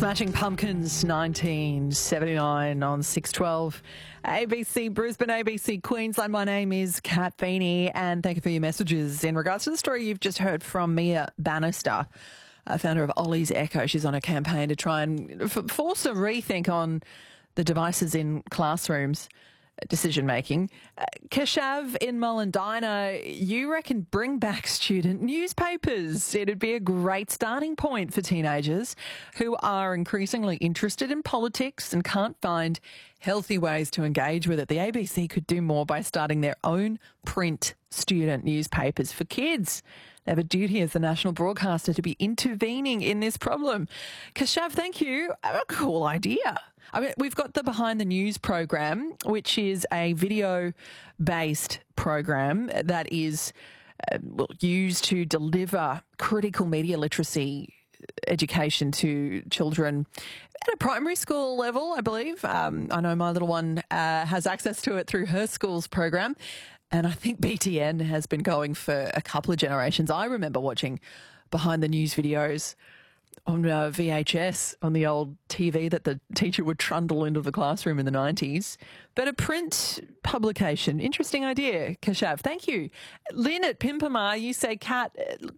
Smashing Pumpkins, 1979 on 612. ABC Brisbane, ABC Queensland. My name is Kat Feeney, and thank you for your messages in regards to the story you've just heard from Mia Bannister, founder of Ollie's Echo. She's on a campaign to try and force a rethink on the devices in classrooms decision-making. Keshav in Mullendina, you reckon bring back student newspapers. It'd be a great starting point for teenagers who are increasingly interested in politics and can't find healthy ways to engage with it. The ABC could do more by starting their own print student newspapers for kids. They have a duty as the national broadcaster to be intervening in this problem. Keshav, thank you. A cool idea. I mean, we've got the Behind the News program, which is a video-based program that is used to deliver critical media literacy education to children at a primary school level, I believe. I know my little one has access to it through her school's program. And I think BTN has been going for a couple of generations. I remember watching Behind the News videos on VHS on the old TV that the teacher would trundle into the classroom in the 90s. But a print publication, interesting idea, Keshav. Thank you. Lynn at Pimpama, you say, Kat,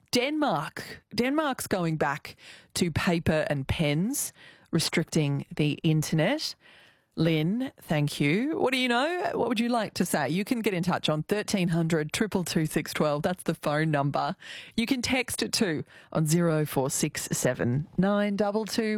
Denmark's going back to paper and pens, restricting the internet. Lynn, thank you. What do you know? What would you like to say? You can get in touch on 1300 222 612. That's the phone number. You can text it too on 0467 922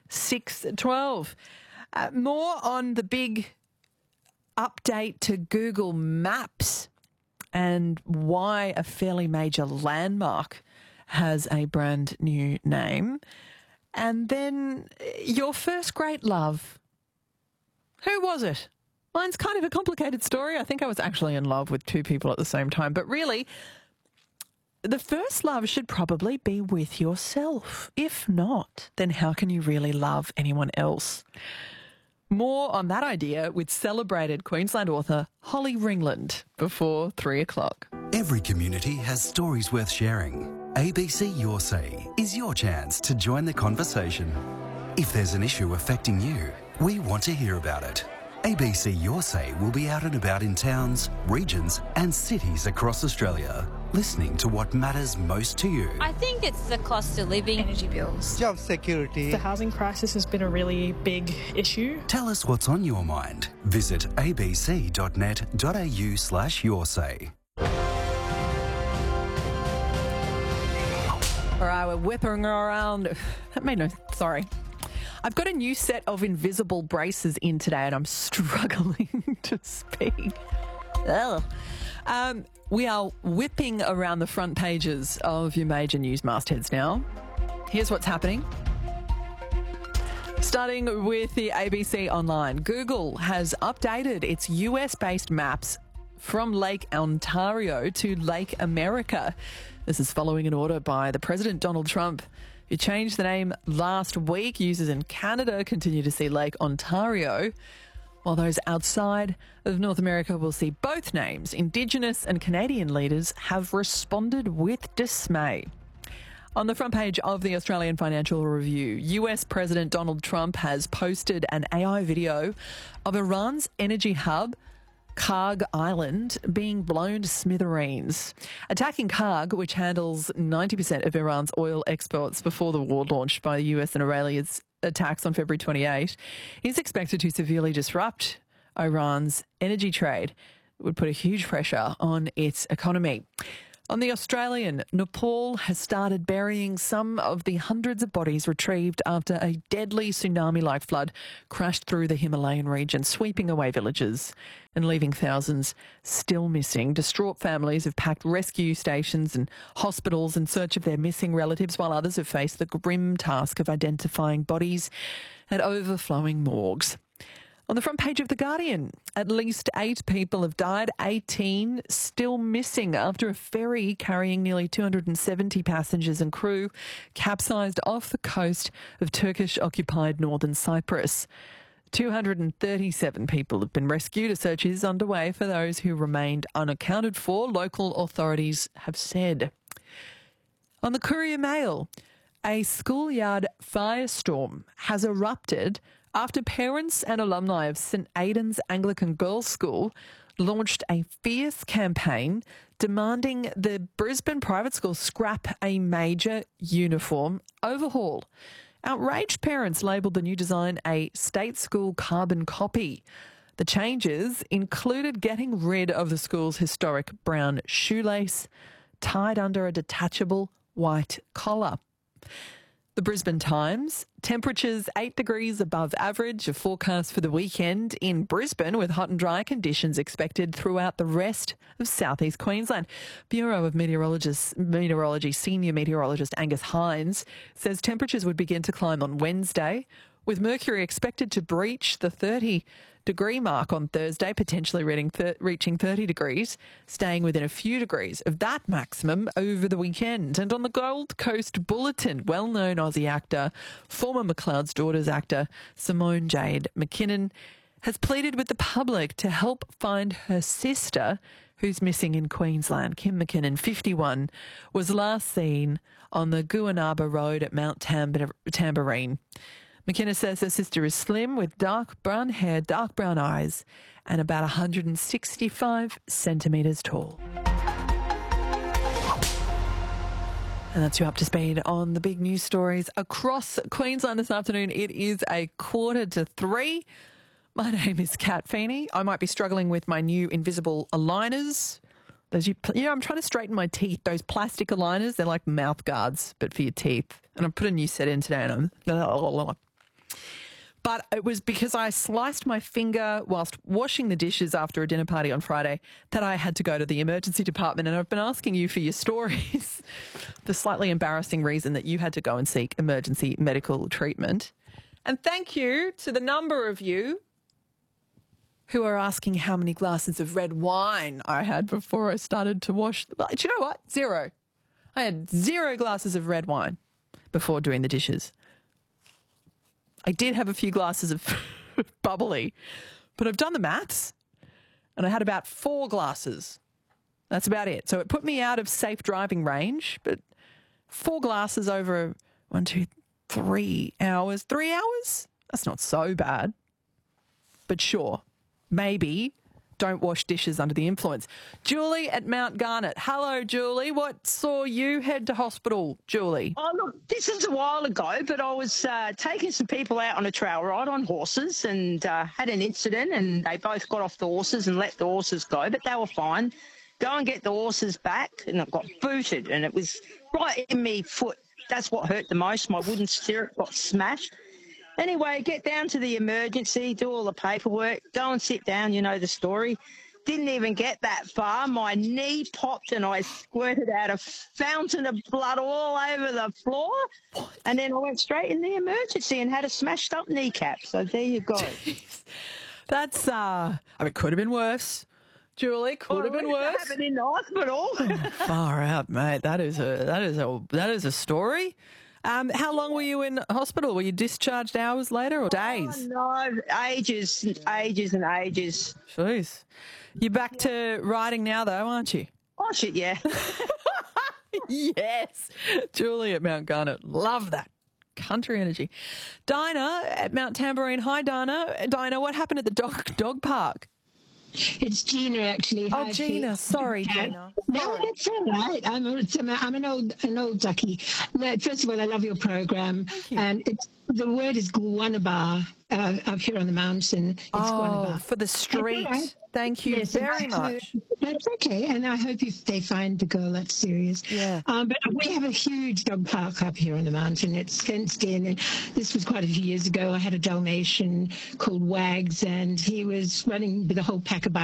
612. More on the big update to Google Maps and why a fairly major landmark has a brand new name. And then your first great love. Who was it? Mine's kind of a complicated story. I think I was actually in love with two people at the same time. But really, the first love should probably be with yourself. If not, then how can you really love anyone else? More on that idea with celebrated Queensland author Holly Ringland before 3 o'clock. Every community has stories worth sharing. ABC Your Say is your chance to join the conversation. If there's an issue affecting you, we want to hear about it. ABC Your Say will be out and about in towns, regions and cities across Australia, listening to what matters most to you. I think it's the cost of living, energy bills, job security. The housing crisis has been a really big issue. Tell us what's on your mind. Visit abc.net.au/yoursay. All right, we're whipping around. That made no... Sorry. I've got a new set of invisible braces in today and I'm struggling to speak. We are whipping around the front pages of your major news mastheads now. Here's what's happening. Starting with the ABC Online. Google has updated its US-based maps from Lake Ontario to Lake America. This is following an order by the President Donald Trump, who changed the name last week. Users in Canada continue to see Lake Ontario, while those outside of North America will see both names. Indigenous and Canadian leaders have responded with dismay. On the front page of the Australian Financial Review, US President Donald Trump has posted an AI video of Iran's energy hub, Karg Island, being blown to smithereens. Attacking Karg, which handles 90% of Iran's oil exports before the war launched by the US and Iranians' attacks on February 28, is expected to severely disrupt Iran's energy trade. It would put a huge pressure on its economy. On the Australian, Nepal has started burying some of the hundreds of bodies retrieved after a deadly tsunami-like flood crashed through the Himalayan region, sweeping away villages and leaving thousands still missing. Distraught families have packed rescue stations and hospitals in search of their missing relatives, while others have faced the grim task of identifying bodies at overflowing morgues. On the front page of The Guardian, at least 8 people have died, 18 still missing after a ferry carrying nearly 270 passengers and crew capsized off the coast of Turkish-occupied northern Cyprus. 237 people have been rescued. A search is underway for those who remained unaccounted for, local authorities have said. On the Courier Mail, A schoolyard firestorm has erupted after parents and alumni of St Aidan's Anglican Girls' School launched a fierce campaign demanding the Brisbane private school scrap a major uniform overhaul. Outraged parents labelled the new design a state school carbon copy. The changes included getting rid of the school's historic brown shoelace tied under a detachable white collar. The Brisbane Times, temperatures 8 degrees above average, a forecast for the weekend in Brisbane with hot and dry conditions expected throughout the rest of southeast Queensland. Bureau of Meteorology Senior Meteorologist Angus Hines says temperatures would begin to climb on Wednesday, with mercury expected to breach the 30-degree mark on Thursday, potentially reaching 30 degrees, staying within a few degrees of that maximum over the weekend. And on the Gold Coast Bulletin, well-known Aussie actor, former McLeod's Daughters actor Simone Jade McKinnon has pleaded with the public to help find her sister, who's missing in Queensland. Kim McKinnon, 51, was last seen on the Guanaba Road at Mount Tamborine. McKinnon says her sister is slim with dark brown hair, dark brown eyes and about 165 centimetres tall. And that's you up to speed on the big news stories across Queensland this afternoon. It is 2:45. My name is Kat Feeney. I might be struggling with my new invisible aligners. I'm trying to straighten my teeth. Those plastic aligners, they're like mouth guards, but for your teeth. And I put a new set in today and But it was because I sliced my finger whilst washing the dishes after a dinner party on Friday that I had to go to the emergency department. And I've been asking you for your stories. The slightly embarrassing reason that you had to go and seek emergency medical treatment. And thank you to the number of you who are asking how many glasses of red wine I had before I started to wash. Do you know what? 0. I had 0 glasses of red wine before doing the dishes. I did have a few glasses of bubbly, but I've done the maths and I had about 4 glasses. That's about it. So it put me out of safe driving range, but 4 glasses over 1, 2, 3 hours. 3 hours? That's not so bad. But sure, maybe don't wash dishes under the influence. Julie at Mount Garnet. Hello, Julie. What saw you head to hospital, Julie? Oh, look, this is a while ago, but I was taking some people out on a trail ride on horses and had an incident, and they both got off the horses and let the horses go, but they were fine. Go and get the horses back, and it got booted, and it was right in me foot. That's what hurt the most. My wooden stirrup got smashed. Anyway, get down to the emergency, do all the paperwork, go and sit down, you know the story. Didn't even get that far. My knee popped and I squirted out a fountain of blood all over the floor. And then I went straight in the emergency and had a smashed up kneecap. So there you go. That's, it could have been worse. Julie, could have been worse. Happened in the hospital. Far out, mate. That is a story. How long were you in hospital? Were you discharged hours later or days? Oh, no, ages and ages. Jeez. You're back to riding now, though, aren't you? Oh, shit, yeah. Yes. Julie at Mount Garnet. Love that. Country energy. Dinah at Mount Tamborine. Hi, Dinah. Dinah, what happened at the dog park? It's Gina, actually. Oh, Gina. Sorry, Gina. No, it's all right. I'm an old ducky. First of all, I love your program. And the word is Guanaba up here on the mountain. It's Guanaba. For the street. Right. Thank you very much. That's okay. And I hope they find the girl. That's serious. Yeah. But we have a huge dog park up here on the mountain. It's fenced in. And this was quite a few years ago. I had a Dalmatian called Wags, and he was running with a whole pack of